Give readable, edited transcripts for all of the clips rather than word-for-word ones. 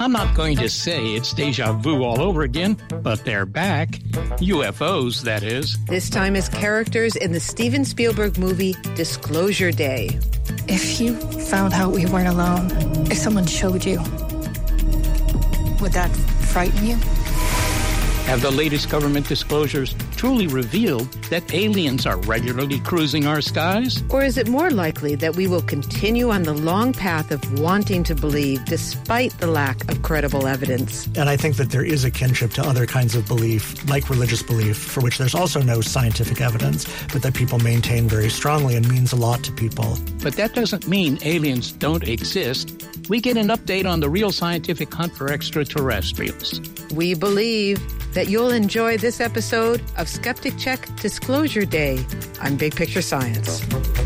I'm not going to say it's deja vu all over again, but they're back. UFOs, that is. This time as characters in the Steven Spielberg movie Disclosure Day. If you found out we weren't alone, if someone showed you, would that frighten you? Have the latest government disclosures truly revealed that aliens are regularly cruising our skies? Or is it more likely that we will continue on the long path of wanting to believe despite the lack of credible evidence? And I think that there is a kinship to other kinds of belief, like religious belief, for which there's also no scientific evidence, but that people maintain very strongly and means a lot to people. But that doesn't mean aliens don't exist. We get an update on the real scientific hunt for extraterrestrials. We believe that you'll enjoy this episode of Skeptic Check Disclosure Day on Big Picture Science.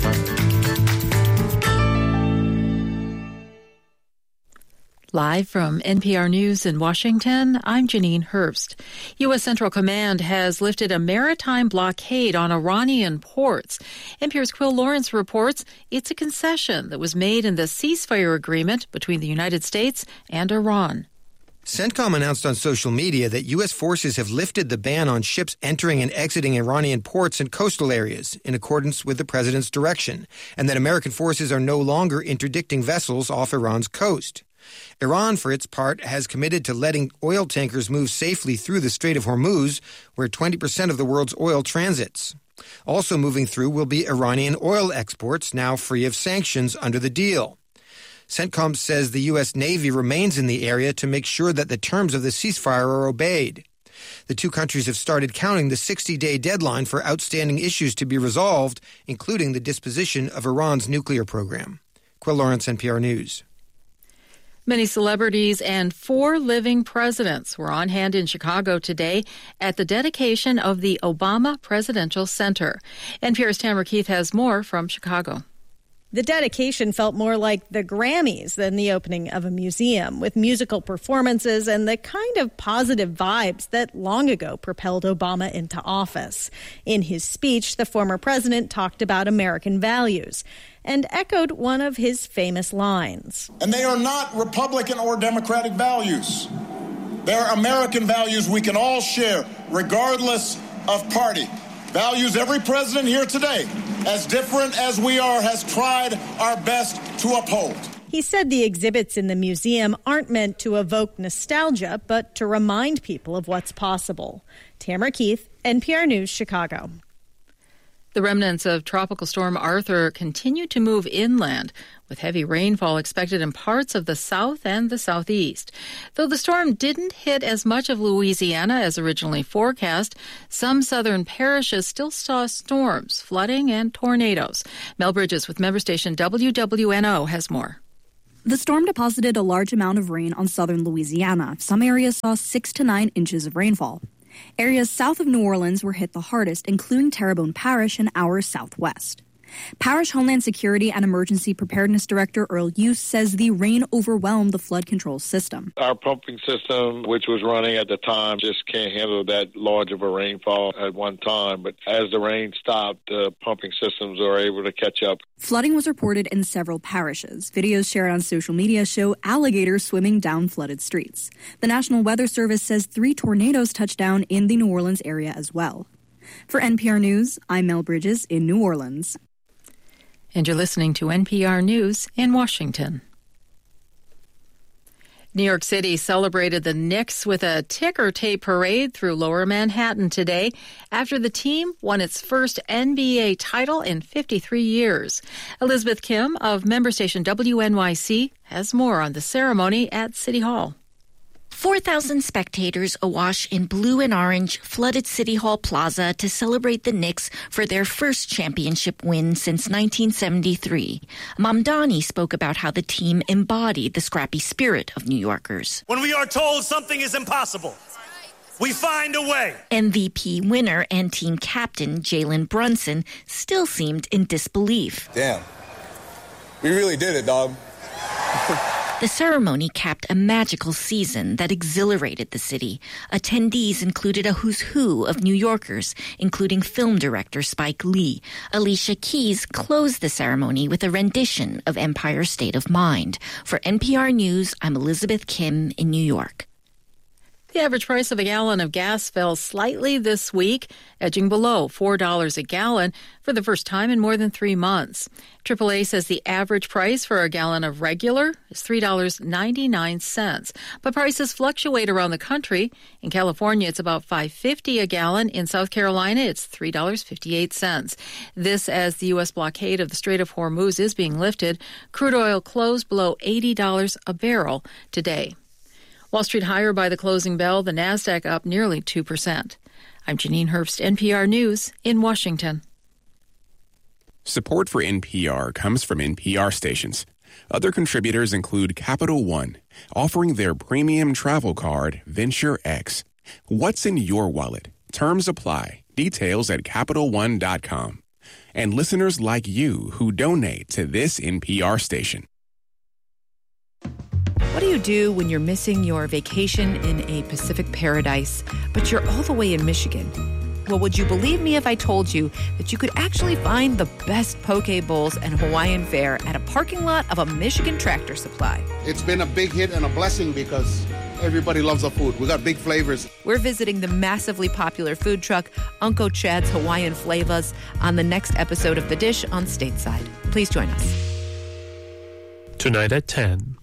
Live from NPR News in Washington, I'm Janine Herbst. U.S. Central Command has lifted a maritime blockade on Iranian ports. NPR's Quill Lawrence reports it's a concession that was made in the ceasefire agreement between the United States and Iran. CENTCOM announced on social media that U.S. forces have lifted the ban on ships entering and exiting Iranian ports and coastal areas in accordance with the president's direction, and that American forces are no longer interdicting vessels off Iran's coast. Iran, for its part, has committed to letting oil tankers move safely through the Strait of Hormuz, where 20% of the world's oil transits. Also moving through will be Iranian oil exports, now free of sanctions under the deal. CENTCOM says the U.S. Navy remains in the area to make sure that the terms of the ceasefire are obeyed. The two countries have started counting the 60-day deadline for outstanding issues to be resolved, including the disposition of Iran's nuclear program. Quill Lawrence, NPR News. Many celebrities and 4 living presidents were on hand in Chicago today at the dedication of the Obama Presidential Center. NPR's Tamara Keith has more from Chicago. The dedication felt more like the Grammys than the opening of a museum, with musical performances and the kind of positive vibes that long ago propelled Obama into office. In his speech, the former president talked about American values and echoed one of his famous lines. And they are not Republican or Democratic values. They're American values we can all share, regardless of party. Values every president here today, as different as we are, has tried our best to uphold. He said the exhibits in the museum aren't meant to evoke nostalgia, but to remind people of what's possible. Tamara Keith, NPR News, Chicago. The remnants of Tropical Storm Arthur continue to move inland, with heavy rainfall expected in parts of the south and the southeast. Though the storm didn't hit as much of Louisiana as originally forecast, some southern parishes still saw storms, flooding, and tornadoes. Mel Bridges with member station WWNO has more. The storm deposited a large amount of rain on southern Louisiana. Some areas saw 6 to 9 inches of rainfall. Areas south of New Orleans were hit the hardest, including Terrebonne Parish and hours southwest. Parish Homeland Security and Emergency Preparedness Director Earl Hughes says the rain overwhelmed the flood control system. Our pumping system, which was running at the time, just can't handle that large of a rainfall at one time. But as the rain stopped, the pumping systems are able to catch up. Flooding was reported in several parishes. Videos shared on social media show alligators swimming down flooded streets. The National Weather Service says 3 tornadoes touched down in the New Orleans area as well. For NPR News, I'm Mel Bridges in New Orleans. And you're listening to NPR News in Washington. New York City celebrated the Knicks with a ticker tape parade through Lower Manhattan today after the team won its first NBA title in 53 years. Elizabeth Kim of member station WNYC has more on the ceremony at City Hall. 4,000 spectators awash in blue and orange flooded City Hall Plaza to celebrate the Knicks for their first championship win since 1973. Mamdani spoke about how the team embodied the scrappy spirit of New Yorkers. When we are told something is impossible, we find a way. MVP winner and team captain Jalen Brunson still seemed in disbelief. Damn, we really did it, dog. The ceremony capped a magical season that exhilarated the city. Attendees included a who's who of New Yorkers, including film director Spike Lee. Alicia Keys closed the ceremony with a rendition of Empire State of Mind. For NPR News, I'm Elizabeth Kim in New York. The average price of a gallon of gas fell slightly this week, edging below $4 a gallon for the first time in more than 3 months. AAA says the average price for a gallon of regular is $3.99, but prices fluctuate around the country. In California, it's about $5.50 a gallon. In South Carolina, it's $3.58. This as the U.S. blockade of the Strait of Hormuz is being lifted. Crude oil closed below $80 a barrel today. Wall Street higher by the closing bell, the Nasdaq up nearly 2%. I'm Janine Herbst, NPR News in Washington. Support for NPR comes from NPR stations. Other contributors include Capital One, offering their premium travel card, Venture X. What's in your wallet? Terms apply. Details at CapitalOne.com. And listeners like you who donate to this NPR station. What do you do when you're missing your vacation in a Pacific paradise, but you're all the way in Michigan? Well, would you believe me if I told you that you could actually find the best poke bowls and Hawaiian fare at a parking lot of a Michigan Tractor Supply? It's been a big hit and a blessing because everybody loves our food. We got big flavors. We're visiting the massively popular food truck, Uncle Chad's Hawaiian Flavas, on the next episode of The Dish on Stateside. Please join us. Tonight at 10.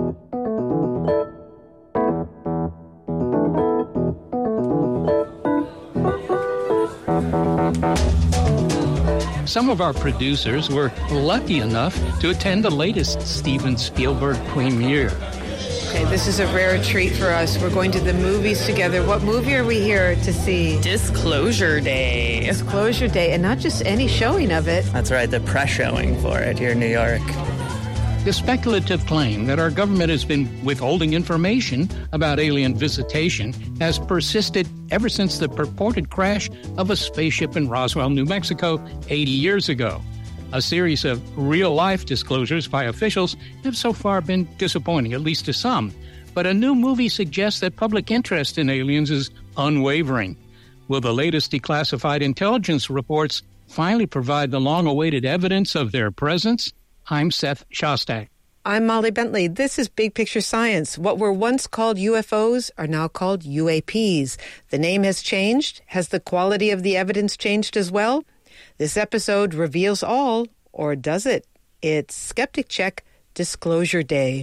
Some of our producers were lucky enough to attend the latest Steven Spielberg premiere. Okay, this is a rare treat for us. We're going to the movies together. What movie are we here to see? Disclosure Day. Disclosure Day, and not just any showing of it. That's right, the press showing for it here in New York. The speculative claim that our government has been withholding information about alien visitation has persisted ever since the purported crash of a spaceship in Roswell, New Mexico, 80 years ago. A series of real-life disclosures by officials have so far been disappointing, at least to some. But a new movie suggests that public interest in aliens is unwavering. Will the latest declassified intelligence reports finally provide the long-awaited evidence of their presence? I'm Seth Shostak. I'm Molly Bentley. This is Big Picture Science. What were once called UFOs are now called UAPs. The name has changed. Has the quality of the evidence changed as well? This episode reveals all, or does it? It's Skeptic Check Disclosure Day.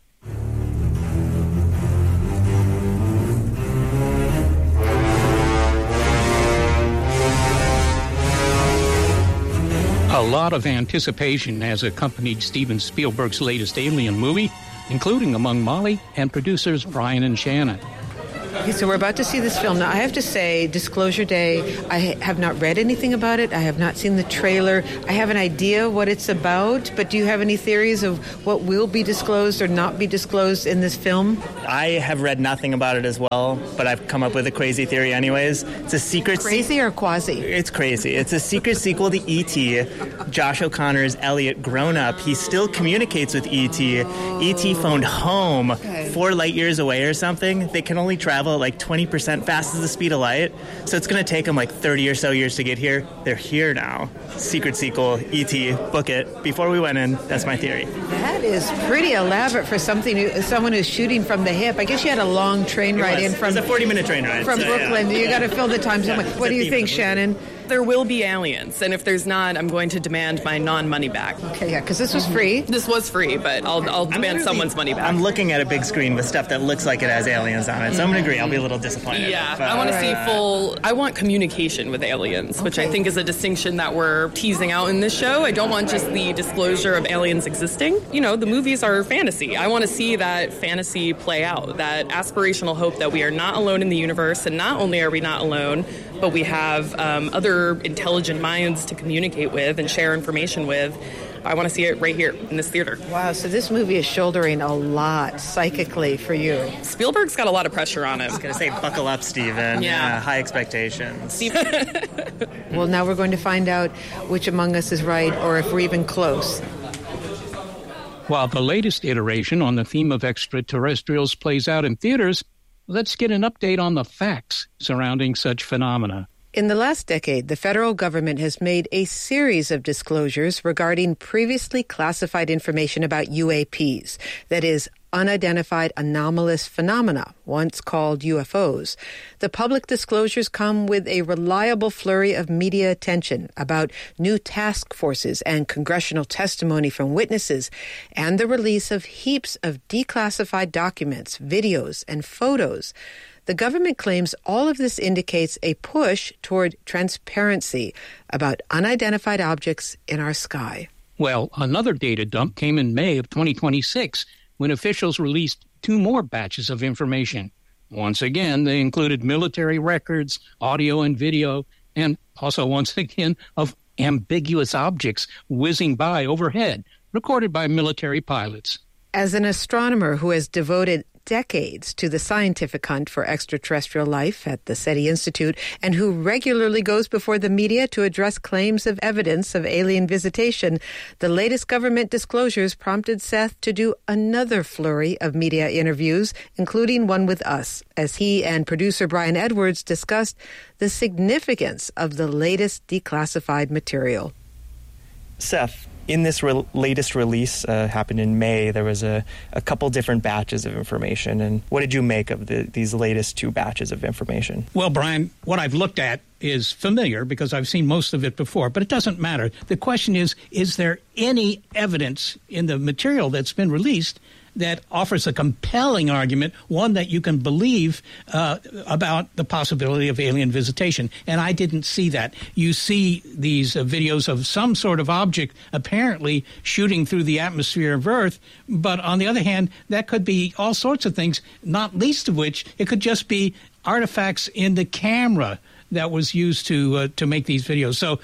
A lot of anticipation has accompanied Steven Spielberg's latest Alien movie, including among Molly and producers Brian and Shannon. Okay, so we're about to see this film. Now, I have to say, Disclosure Day, I have not read anything about it. I have not seen the trailer. I have an idea what it's about, but do you have any theories of what will be disclosed or not be disclosed in this film? I have read nothing about it as well, but I've come up with a crazy theory anyways. It's a secret... Crazy or quasi? It's crazy. It's a secret sequel to E.T. Josh O'Connor's Elliot grown up. He still communicates with E.T. E.T. phoned home 4 light years away or something. They can only travel like 20% fast as the speed of light. So it's going to take them like 30 or so years to get here. They're here now. Secret sequel, E.T., book it. Before we went in, that's my theory. That is pretty elaborate for someone who's shooting from the hip. I guess you had a long train ride in from... It was a 40-minute train ride. From Brooklyn. Yeah. You got to fill the time somewhere. What do you think, Shannon? There will be aliens, and if there's not, I'm going to demand my non-money back. Okay, yeah, because this was free. This was free, but I'll demand someone's money back. I'm looking at a big screen with stuff that looks like it has aliens on it, so I'm going to agree. I'll be a little disappointed. Yeah, I want to see I want communication with aliens, which I think is a distinction that we're teasing out in this show. I don't want just the disclosure of aliens existing. You know, the movies are fantasy. I want to see that fantasy play out, that aspirational hope that we are not alone in the universe, and not only are we not alone, but we have other intelligent minds to communicate with and share information with. I want to see it right here in this theater. Wow, so this movie is shouldering a lot psychically for you. Spielberg's got a lot of pressure on him. I was going to say, buckle up, Steven. Yeah. High expectations. Well, now we're going to find out which among us is right or if we're even close. While the latest iteration on the theme of extraterrestrials plays out in theaters, let's get an update on the facts surrounding such phenomena. In the last decade, the federal government has made a series of disclosures regarding previously classified information about UAPs, that is, unidentified anomalous phenomena, once called UFOs. The public disclosures come with a reliable flurry of media attention about new task forces and congressional testimony from witnesses, and the release of heaps of declassified documents, videos, and photos. The government claims all of this indicates a push toward transparency about unidentified objects in our sky. Well, another data dump came in May of 2026 when officials released 2 more batches of information. Once again, they included military records, audio and video, and also once again of ambiguous objects whizzing by overhead, recorded by military pilots. As an astronomer who has devoted decades to the scientific hunt for extraterrestrial life at the SETI Institute and who regularly goes before the media to address claims of evidence of alien visitation, the latest government disclosures prompted Seth to do another flurry of media interviews, including one with us, as he and producer Brian Edwards discussed the significance of the latest declassified material. Seth, in this latest release, happened in May, there was a couple different batches of information. And what did you make of these latest 2 batches of information? Well, Brian, what I've looked at is familiar because I've seen most of it before, but it doesn't matter. The question is there any evidence in the material that's been released that offers a compelling argument, one that you can believe about the possibility of alien visitation? And I didn't see that. You see these videos of some sort of object apparently shooting through the atmosphere of Earth, but on the other hand, that could be all sorts of things, not least of which it could just be artifacts in the camera that was used to make these videos. So,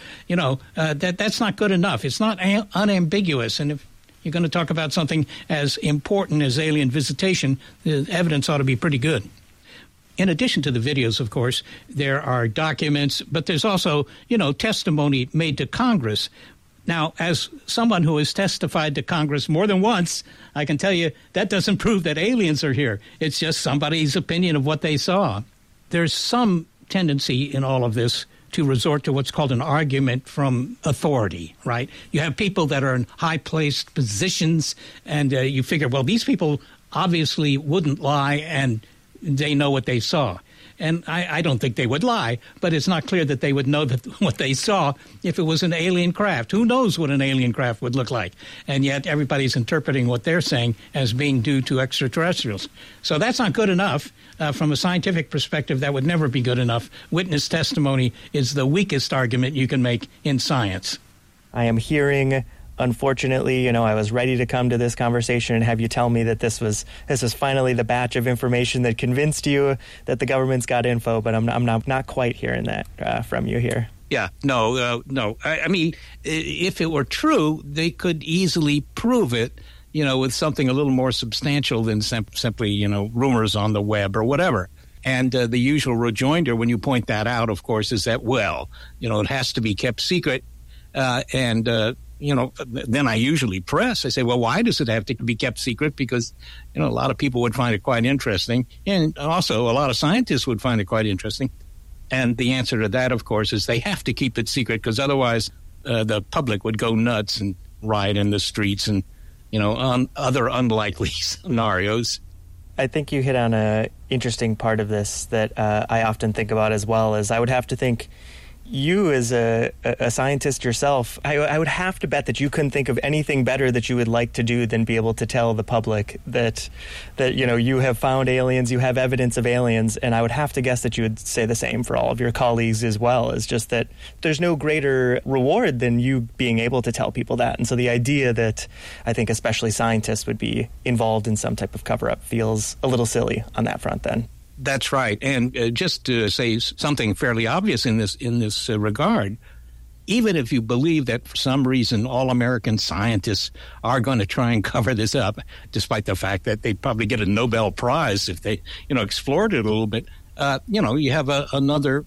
that's not good enough. It's not unambiguous. And if you're going to talk about something as important as alien visitation, the evidence ought to be pretty good. In addition to the videos, of course, there are documents, but there's also, testimony made to Congress. Now, as someone who has testified to Congress more than once, I can tell you that doesn't prove that aliens are here. It's just somebody's opinion of what they saw. There's some tendency in all of this to resort to what's called an argument from authority, right? You have people that are in high-placed positions, and you figure, well, these people obviously wouldn't lie, and they know what they saw. And I don't think they would lie, but it's not clear that they would know that what they saw if it was an alien craft. Who knows what an alien craft would look like? And yet everybody's interpreting what they're saying as being due to extraterrestrials. So that's not good enough. From a scientific perspective, that would never be good enough. Witness testimony is the weakest argument you can make in science. I am hearing, unfortunately, I was ready to come to this conversation and have you tell me that this was finally the batch of information that convinced you that the government's got info, but I'm not quite hearing that from you here. Yeah, no. I mean, if it were true, they could easily prove it, with something a little more substantial than simply, rumors on the web or whatever. And the usual rejoinder when you point that out, of course, is that, it has to be kept secret. Then I usually press. I say, well, why does it have to be kept secret? Because, a lot of people would find it quite interesting. And also a lot of scientists would find it quite interesting. And the answer to that, of course, is they have to keep it secret because otherwise the public would go nuts and riot in the streets and, on other unlikely scenarios. I think you hit on an interesting part of this that I often think about as well, as I would have to think you as a scientist yourself, I would have to bet that you couldn't think of anything better that you would like to do than be able to tell the public that you have found aliens, you have evidence of aliens, and I would have to guess that you would say the same for all of your colleagues as well. It's just that there's no greater reward than you being able to tell people that. And so the idea that I think especially scientists would be involved in some type of cover-up feels a little silly on that front then. That's right. And just to say something fairly obvious in this regard, even if you believe that for some reason all American scientists are going to try and cover this up, despite the fact that they'd probably get a Nobel Prize if they, explored it a little bit, you have another,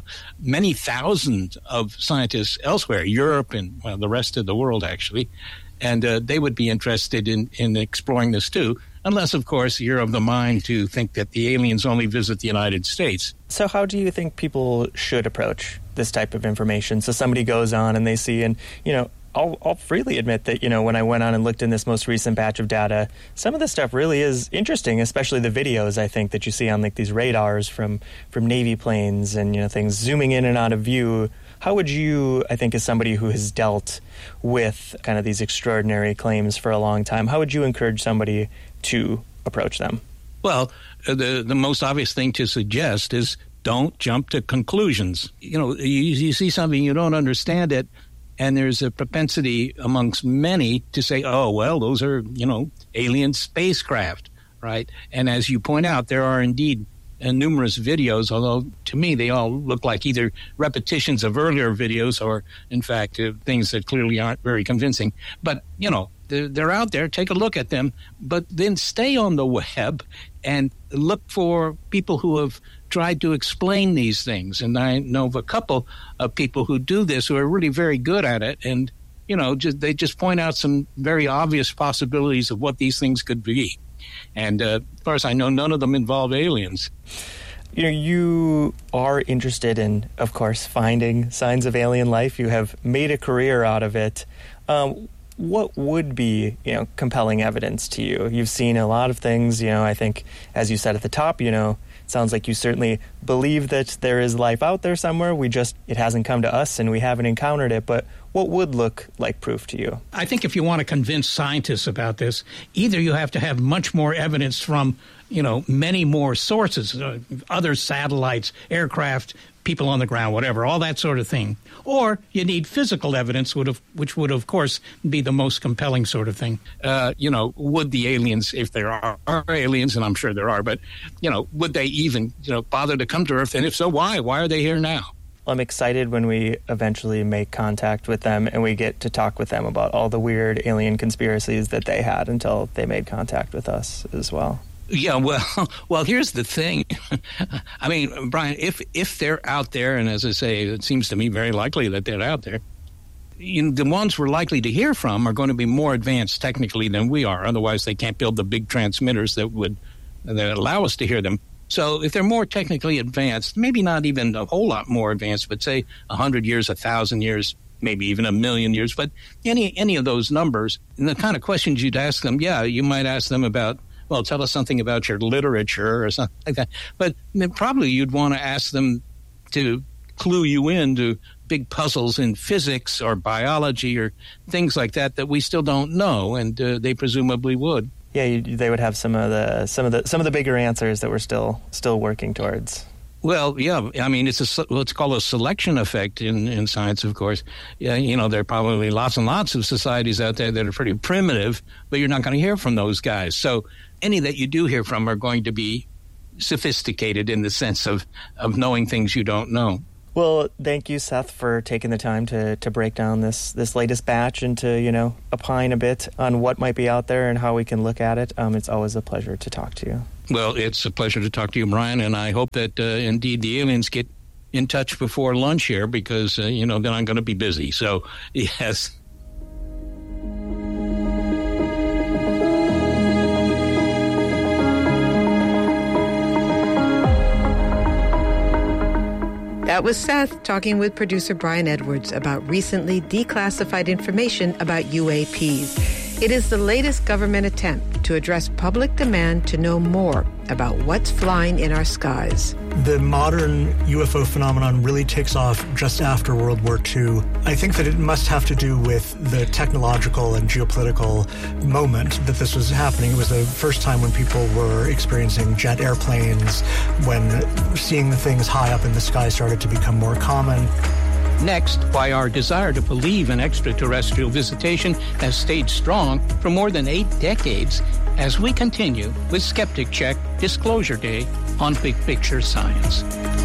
many thousands of scientists elsewhere, Europe and the rest of the world actually, And they would be interested in exploring this too, unless, of course, you're of the mind to think that the aliens only visit the United States. So how do you think people should approach this type of information? So somebody goes on and they see, and, I'll freely admit that, when I went on and looked in this most recent batch of data, some of this stuff really is interesting, especially the videos, I think, that you see on like these radars from Navy planes and, things zooming in and out of view. How would you, I think, as somebody who has dealt with kind of these extraordinary claims for a long time, how would you encourage somebody to approach them? Well, the most obvious thing to suggest is don't jump to conclusions. You see something, you don't understand it, and there's a propensity amongst many to say, oh, well, those are, alien spacecraft, right? And as you point out, there are indeed numerous videos, although to me they all look like either repetitions of earlier videos or, in fact, things that clearly aren't very convincing. But, they're out there. Take a look at them. But then stay on the web and look for people who have tried to explain these things. And I know of a couple of people who do this who are really very good at it. And, they just point out some very obvious possibilities of what these things could be. And as far as I know, none of them involve aliens. You are interested in, of course, finding signs of alien life. You have made a career out of it. What would be, compelling evidence to you? You've seen a lot of things, I think, as you said at the top, it sounds like you certainly believe that there is life out there somewhere. It hasn't come to us and we haven't encountered it. But what would look like proof to you? I think if you want to convince scientists about this, either you have to have much more evidence from, many more sources, other satellites, aircraft, people on the ground, whatever, all that sort of thing. Or you need physical evidence, which would, of course, be the most compelling sort of thing. Would the aliens, if there are aliens, and I'm sure there are, but, would they even, bother to come to Earth? And if so, why? Why are they here now? Well, I'm excited when we eventually make contact with them and we get to talk with them about all the weird alien conspiracies that they had until they made contact with us as well. Yeah, well, here's the thing. I mean, Brian, if they're out there, and as I say, it seems to me very likely that they're out there, the ones we're likely to hear from are going to be more advanced technically than we are. Otherwise, they can't build the big transmitters that allow us to hear them. So if they're more technically advanced, maybe not even a whole lot more advanced, but say 100 years, 1,000 years, maybe even 1,000,000 years, but any of those numbers, and the kind of questions you'd ask them, you might ask them about, well, tell us something about your literature or something like that. But probably you'd want to ask them to clue you into big puzzles in physics or biology or things like that we still don't know, and they presumably would. Yeah, they would have some of the bigger answers that we're still working towards. Well, yeah, I mean, it's what's called a selection effect in science, of course. Yeah, there are probably lots and lots of societies out there that are pretty primitive, but you're not going to hear from those guys. So any that you do hear from are going to be sophisticated in the sense of knowing things you don't know. Well, thank you, Seth, for taking the time to break down this latest batch and to, opine a bit on what might be out there and how we can look at it. It's always a pleasure to talk to you. Well, it's a pleasure to talk to you, Brian, and I hope that indeed the aliens get in touch before lunch here because, then I'm going to be busy. So, yes. That was Seth talking with producer Brian Edwards about recently declassified information about UAPs. It is the latest government attempt to address public demand to know more about what's flying in our skies. The modern UFO phenomenon really takes off just after World War II. I think that it must have to do with the technological and geopolitical moment that this was happening. It was the first time when people were experiencing jet airplanes, when seeing the things high up in the sky started to become more common. Next, why our desire to believe in extraterrestrial visitation has stayed strong for more than 8 decades as we continue with Skeptic Check Disclosure Day on Big Picture Science.